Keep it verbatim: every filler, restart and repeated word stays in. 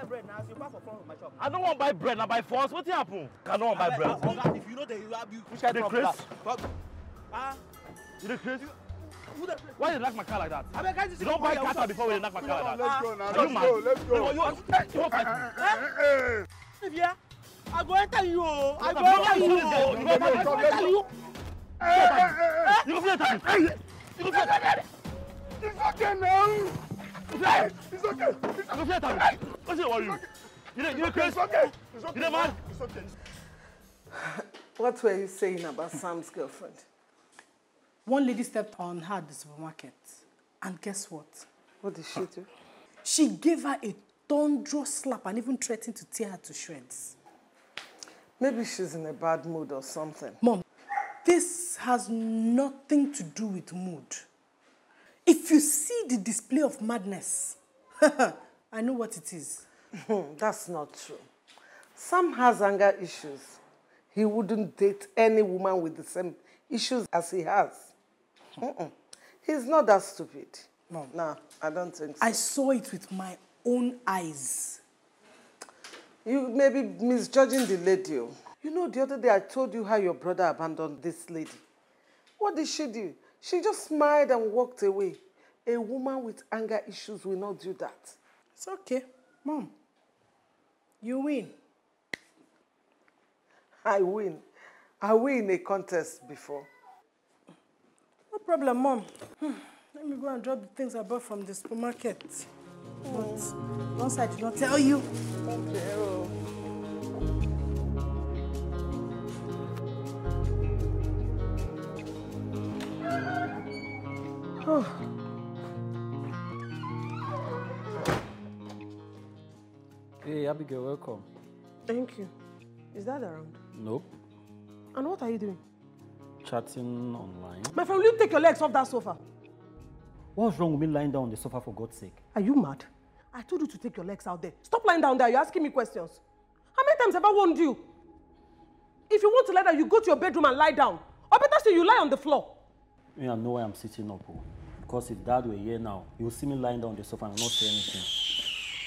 bread now. So you pass for front of my shop. I don't want to buy bread now. Buy force. What happen? Can no one buy bread? Uh, if you know that you have you. Which kind of Chris? Ah. You the Chris? Why you knock my car like that? I mean, guys, you don't buy car before we knock my car like that. Let's go now. Let's go. Let's go. You want you want fight me? Yeah. I go enter you. I go enter you. You go enter you. You go enter you. You go enter you. It's okay now. It's okay. It's okay. It's okay. What's it worry you? You know, you know, Chris? It's okay. It's okay. You know, man? It's okay. What were you saying about Sam's girlfriend? One lady stepped on her at the supermarket. And guess what? What did she do? She gave her a thunderous slap and even threatened to tear her to shreds. Maybe she's in a bad mood or something. Mom, this has nothing to do with mood. If you see the display of madness, I know what it is. That's not true. Sam has anger issues. He wouldn't date any woman with the same issues as he has. Mm-mm. He's not that stupid. No. No, I don't think so. I saw it with my own eyes. You may be misjudging the lady. You know, the other day I told you how your brother abandoned this lady. What did she do? She just smiled and walked away. A woman with anger issues will not do that. It's okay. Mom, you win. I win. I win a contest before. No problem, Mom. Hmm. Let me go and drop the things I bought from the supermarket. Mm. But once I did not tell you. Okay. Oh. Oh. Hey, Abigail, welcome. Thank you. Is that around? Nope. And what are you doing? Chatting online. My friend, will you take your legs off that sofa? What's wrong with me lying down on the sofa, for God's sake? Are you mad? I told you to take your legs out there. Stop lying down there. You're asking me questions. How many times have I warned you? If you want to lie down, you go to your bedroom and lie down. Or better still, you lie on the floor. Yeah, I know why I'm sitting up. Oh. Because if Dad were here now, he will see me lying down on the sofa and not say anything.